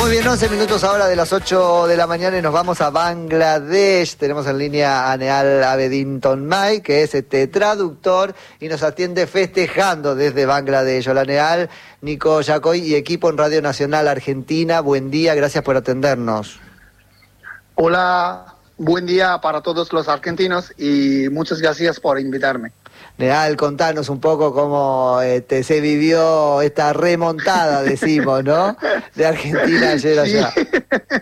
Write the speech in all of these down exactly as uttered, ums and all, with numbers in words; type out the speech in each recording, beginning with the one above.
Muy bien, once minutos ahora de las ocho de la mañana y nos vamos a Bangladesh. Tenemos en línea a Nehal Abedin Tonmay, que es este traductor y nos atiende festejando desde Bangladesh. Hola Nehal, Nico Yacoy y equipo en Radio Nacional Argentina. Buen día, gracias por atendernos. Hola, buen día para todos los argentinos y muchas gracias por invitarme. Nehal, contanos un poco cómo este, se vivió esta remontada, decimos, ¿no? De Argentina ayer allá. Sí.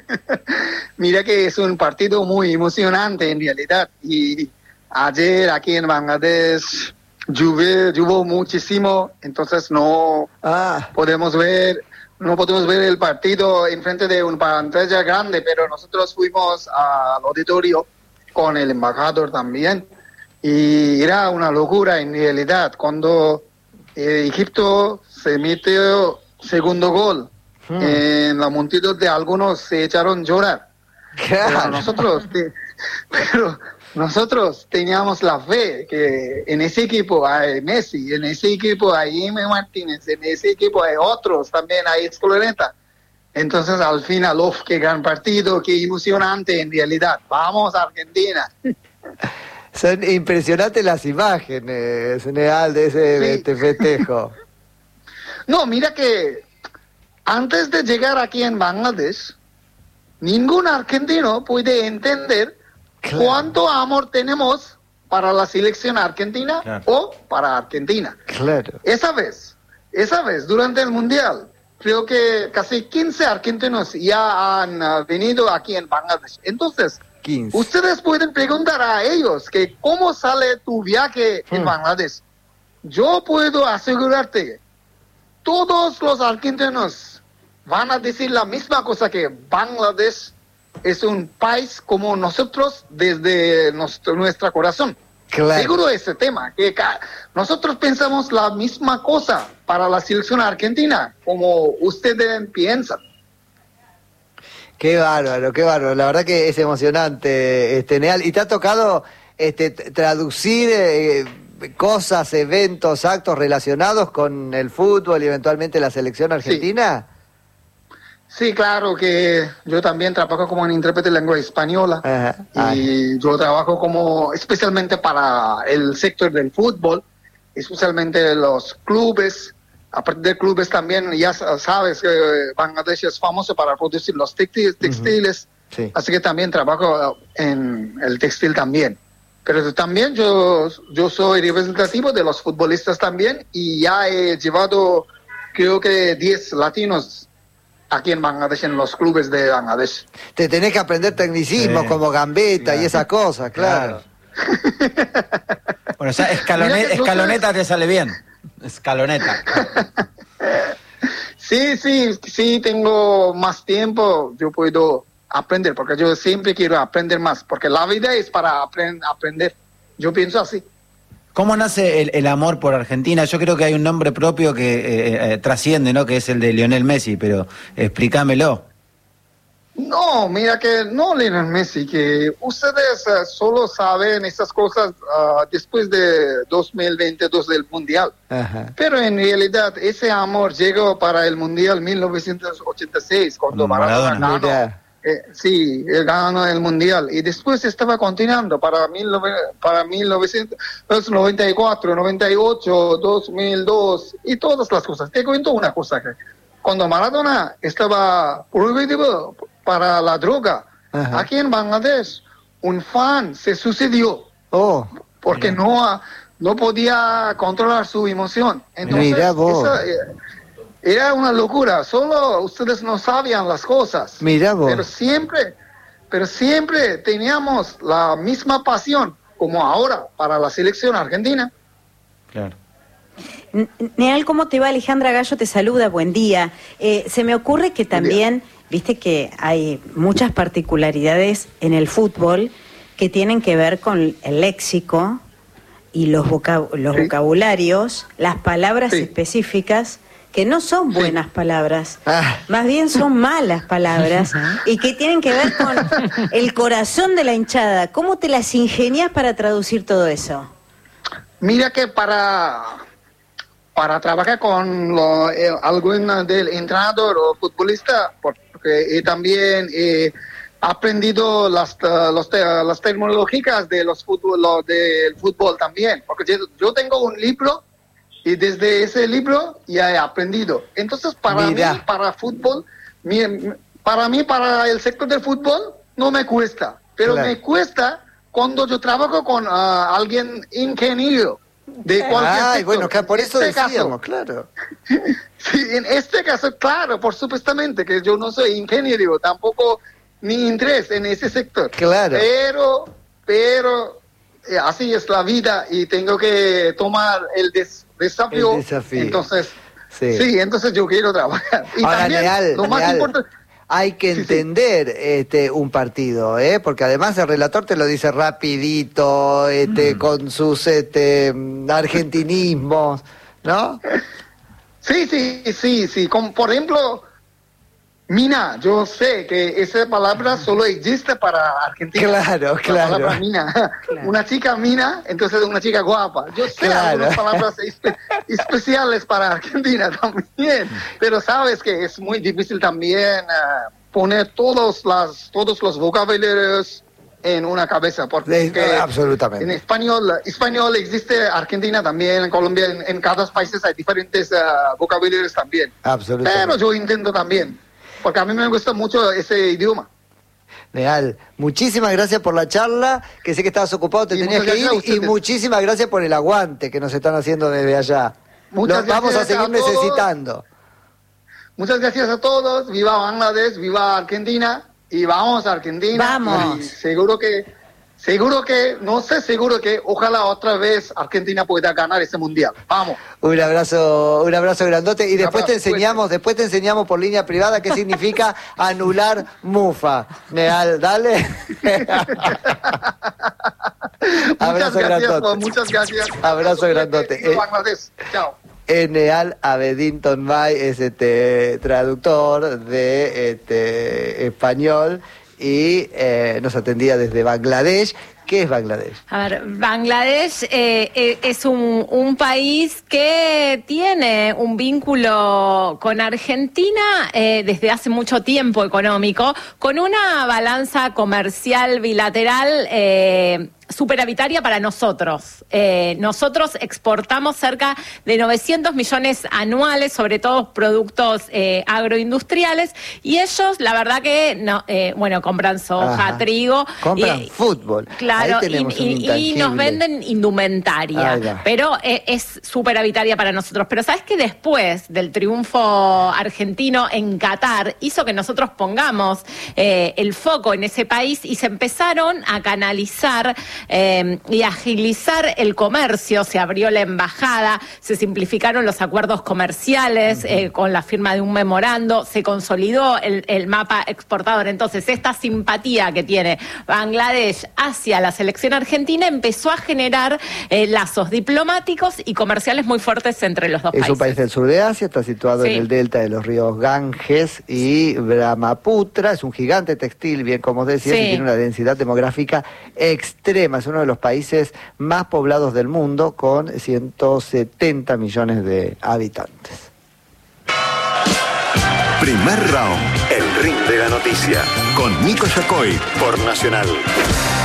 Mira que es un partido muy emocionante en realidad. Y ayer aquí en Bangladesh llueve, llovió muchísimo, entonces no ah. podemos ver, no podemos ver el partido enfrente de una pantalla grande, pero nosotros fuimos al auditorio con el embajador también. Y era una locura en realidad cuando eh, Egipto se metió segundo gol. Hmm. En la multitud de algunos se echaron a llorar. Pero nosotros, te, pero nosotros teníamos la fe que en ese equipo hay Messi, en ese equipo hay Ime Martínez, en ese equipo hay otros, también hay Escoloreta. Entonces al final, uf, qué gran partido, qué emocionante en realidad. Vamos a Argentina. Son impresionantes las imágenes, Nehal, de ese sí. este festejo. No, mira que antes de llegar aquí en Bangladesh, ningún argentino puede entender claro. cuánto amor tenemos para la selección argentina claro. o para Argentina. Claro. Esa vez, esa vez, durante el Mundial, creo que casi quince argentinos ya han uh, venido aquí en Bangladesh. Entonces, quince. Ustedes pueden preguntar a ellos que cómo sale tu viaje hmm. en Bangladesh. Yo puedo asegurarte que todos los argentinos van a decir la misma cosa, que Bangladesh es un país como nosotros desde nuestro, nuestro corazón. Claro. Seguro ese tema, que nosotros pensamos la misma cosa para la selección argentina, como ustedes piensan. Qué bárbaro, qué bárbaro. La verdad que es emocionante, este, Nehal. ¿Y te ha tocado este, traducir eh, cosas, eventos, actos relacionados con el fútbol y eventualmente la selección argentina? Sí, sí, claro que yo también trabajo como un intérprete de lengua española. Ajá. Y Ay. yo trabajo como especialmente para el sector del fútbol, especialmente los clubes. Aparte de clubes también, ya sabes que Bangladesh es famoso para producir los textiles, textiles uh-huh. sí. así que también trabajo en el textil también. Pero también yo, yo soy representativo de los futbolistas también y ya he llevado creo que diez latinos aquí en Bangladesh, en los clubes de Bangladesh. Te tenés que aprender tecnicismos sí. como gambeta claro. y esas cosas, claro. claro. Bueno, o sea, escalonet, escaloneta te sale bien. Escaloneta. Sí, sí, sí, tengo más tiempo, yo puedo aprender, porque yo siempre quiero aprender más, porque la vida es para aprend- aprender, yo pienso así. ¿Cómo nace el, el amor por Argentina? Yo creo que hay un nombre propio que eh, eh, trasciende, ¿no? Que es el de Lionel Messi, pero explícamelo. No, mira que no Lionel Messi, que ustedes uh, solo saben esas cosas uh, después de dos mil veintidós del Mundial. Ajá. Pero en realidad ese amor llegó para el Mundial mil novecientos ochenta y seis, cuando Maradona, Maradona ganó. Eh, sí, él ganó el Mundial y después estaba continuando para, mil, para mil novecientos noventa y cuatro, noventa y ocho, dos mil dos y todas las cosas. Te cuento una cosa, que cuando Maradona estaba prohibido para la droga, ajá. aquí en Bangladesh, un fan se suicidió oh, porque no, no podía controlar su emoción. Entonces, mira vos. Esa, era una locura, solo ustedes no sabían las cosas. Mira vos. Pero siempre, pero siempre teníamos la misma pasión como ahora para la selección argentina. Claro. Nehal, ¿cómo te va? Alejandra Gallo te saluda, buen día. Eh, se me ocurre que también, viste que hay muchas particularidades en el fútbol que tienen que ver con el léxico y los, vocab- los sí. vocabularios, las palabras sí. específicas, que no son buenas sí. palabras, ah. más bien son malas palabras, y que tienen que ver con el corazón de la hinchada. ¿Cómo te las ingenias para traducir todo eso? Mira que para... para trabajar con lo, eh, algún del entrenador o futbolista, por, porque he también he aprendido las, uh, los te, uh, las terminologías de los fútbol, lo, del fútbol también, porque yo, yo tengo un libro y desde ese libro ya he aprendido. Entonces, para Mira. mí, para fútbol, mi, para mí, para el sector del fútbol, no me cuesta, pero claro. me cuesta cuando yo trabajo con uh, alguien ingeniero de cualquier Ay, sector. bueno, que por eso este decíamos, caso, claro. Sí, en este caso, claro, por supuestamente que yo no soy ingeniero, tampoco ni interés en ese sector. Claro. Pero, pero eh, así es la vida y tengo que tomar el des desafío. El desafío. Entonces, sí. sí, entonces yo quiero trabajar. Y Ahora, también Neal, lo más Neal, importante. hay que sí, entender sí. este un partido, ¿eh? Porque además el relator te lo dice rapidito, este, mm. con sus este argentinismos, ¿no? Sí, sí, sí, sí. Como por ejemplo, mina, yo sé que esa palabra solo existe para Argentina. Claro, la claro. palabra mina. Claro. Una chica mina, entonces una chica guapa. Yo sé claro. algunas palabras espe especiales para Argentina también, pero sabes que es muy difícil también uh, poner todos, las, todos los vocabularios en una cabeza, porque sí, absolutamente. En español, español existe Argentina también, en Colombia, en, en cada país hay diferentes uh, vocabularios también. Absolutamente. Pero yo intento también, porque a mí me gusta mucho ese idioma. Neal, muchísimas gracias por la charla, que sé que estabas ocupado, te y tenías que ir, y muchísimas gracias por el aguante que nos están haciendo desde allá. Muchas Los vamos a seguir a necesitando. Muchas gracias a todos, viva Bangladesh, viva Argentina. Y vamos a Argentina. Vamos. Y seguro que, seguro que, no sé, seguro que ojalá otra vez Argentina pueda ganar ese mundial. Vamos. Un abrazo, un abrazo grandote. Y después te enseñamos, fuerte. después te enseñamos por línea privada qué significa anular mufa. Neal, dale. Abrazo muchas gracias, grandote. muchas gracias. Abrazo grandote. Bangladesh. Chao. Neal Abedinton May es este traductor de este español y eh, nos atendía desde Bangladesh. ¿Qué es Bangladesh? A ver, Bangladesh eh, es un, un país que tiene un vínculo con Argentina eh, desde hace mucho tiempo económico, con una balanza comercial bilateral eh, superavitaria para nosotros. Eh, nosotros exportamos cerca de novecientos millones anuales, sobre todo productos eh, agroindustriales, y ellos, la verdad que, no, eh, bueno, compran soja, Ajá. trigo. Compran y, fútbol. Claro, y, y, y nos venden indumentaria, pero eh, es superavitaria para nosotros. Pero ¿sabes que después del triunfo argentino en Qatar hizo que nosotros pongamos eh, el foco en ese país y se empezaron a canalizar Eh, y agilizar el comercio? Se abrió la embajada, se simplificaron los acuerdos comerciales eh, con la firma de un memorando, se consolidó el, el mapa exportador. Entonces, esta simpatía que tiene Bangladesh hacia la selección argentina empezó a generar eh, lazos diplomáticos y comerciales muy fuertes entre los dos es países. Es un país del sur de Asia, está situado sí. en el delta de los ríos Ganges y Brahmaputra, es un gigante textil, bien como decías, sí. y tiene una densidad demográfica extrema. Es uno de los países más poblados del mundo, con ciento setenta millones de habitantes. Primer round, el ring de la noticia, con Nico Yacoy por Nacional.